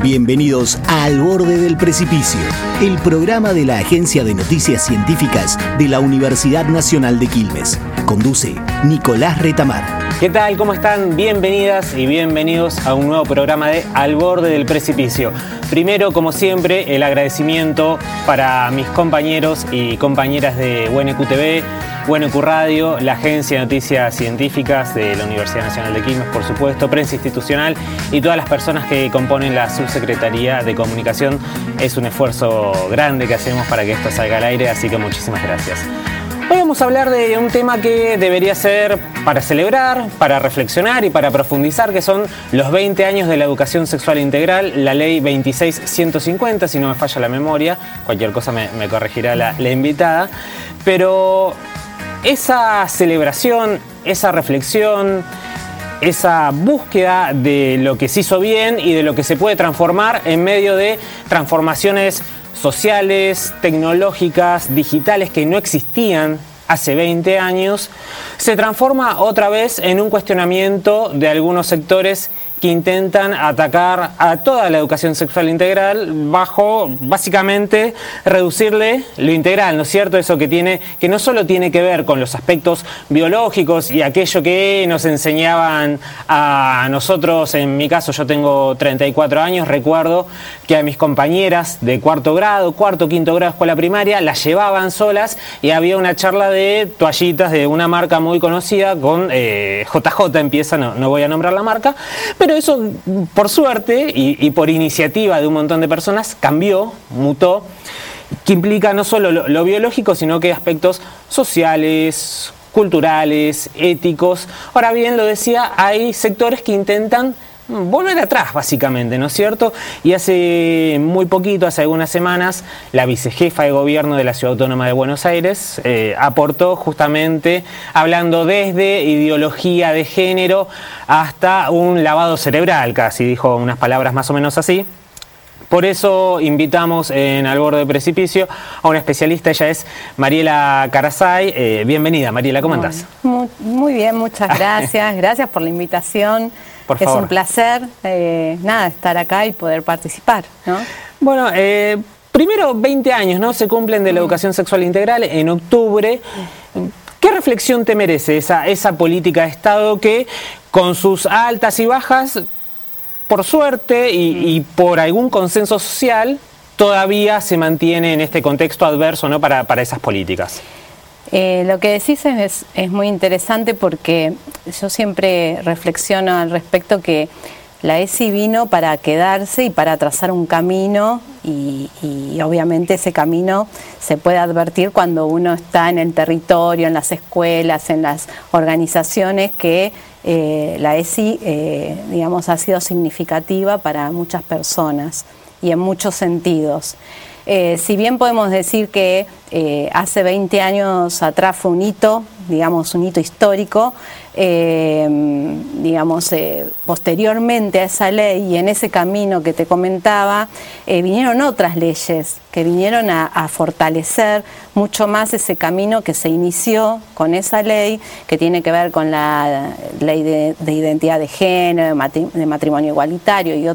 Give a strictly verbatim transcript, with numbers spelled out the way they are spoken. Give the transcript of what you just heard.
Bienvenidos a Al Borde del Precipicio, el programa de la Agencia de Noticias Científicas de la Universidad Nacional de Quilmes. Conduce Nicolás Retamar. ¿Qué tal? ¿Cómo están? Bienvenidas y bienvenidos a un nuevo programa de Al Borde del Precipicio. Primero, como siempre, el agradecimiento para mis compañeros y compañeras de U N Q T V, U N Q Radio, la Agencia de Noticias Científicas de la Universidad Nacional de Quilmes, por supuesto, prensa institucional y todas las personas que componen la Subsecretaría de Comunicación. Es un esfuerzo grande que hacemos para que esto salga al aire, así que muchísimas gracias. Hoy vamos a hablar de un tema que debería ser para celebrar, para reflexionar y para profundizar, que son los veinte años de la educación sexual integral, la ley veintiséis ciento cincuenta, si no me falla la memoria, cualquier cosa me, me corregirá la, la invitada, pero esa celebración, esa reflexión, esa búsqueda de lo que se hizo bien y de lo que se puede transformar en medio de transformaciones sociales, tecnológicas, digitales que no existían hace veinte años, se transforma otra vez en un cuestionamiento de algunos sectores que intentan atacar a toda la educación sexual integral bajo, básicamente, reducirle lo integral, ¿no es cierto? Eso que tiene, que no solo tiene que ver con los aspectos biológicos y aquello que nos enseñaban a nosotros. En mi caso, yo tengo treinta y cuatro años, recuerdo que a mis compañeras de cuarto grado, cuarto, quinto grado de escuela primaria, las llevaban solas y había una charla de toallitas de una marca muy conocida con eh, J J empieza, no, no voy a nombrar la marca, pero Pero eso, por suerte y, y por iniciativa de un montón de personas, cambió, mutó, que implica no solo lo, lo biológico, sino que aspectos sociales, culturales, éticos. Ahora bien, lo decía, hay sectores que intentan volver atrás, básicamente, ¿no es cierto? Y hace muy poquito, hace algunas semanas, la vicejefa de gobierno de la Ciudad Autónoma de Buenos Aires eh, aportó justamente, hablando desde ideología de género hasta un lavado cerebral, casi dijo unas palabras más o menos así. Por eso invitamos en Al Borde del Precipicio a una especialista, ella es Mariela Carasay. Eh, bienvenida, Mariela, ¿cómo andás? Muy, muy bien, muchas gracias, gracias por la invitación. Por es favor. un placer, eh, nada, estar acá y poder participar, ¿no? Bueno, eh, primero veinte años, ¿no? Se cumplen de la educación sexual integral en octubre. ¿Qué reflexión te merece esa, esa política de Estado que, con sus altas y bajas, por suerte y, y por algún consenso social, todavía se mantiene en este contexto adverso, ¿no? para, para esas políticas? Eh, lo que decís es, es muy interesante porque yo siempre reflexiono al respecto que la E S I vino para quedarse y para trazar un camino y, y obviamente ese camino se puede advertir cuando uno está en el territorio, en las escuelas, en las organizaciones que eh, la E S I eh, digamos, ha sido significativa para muchas personas y en muchos sentidos. Eh, si bien podemos decir que eh, hace veinte años atrás fue un hito, digamos un hito histórico, eh, digamos eh, posteriormente a esa ley y en ese camino que te comentaba, eh, vinieron otras leyes que vinieron a, a fortalecer mucho más ese camino que se inició con esa ley, que tiene que ver con la ley de, de identidad de género, de, matri de matrimonio igualitario y,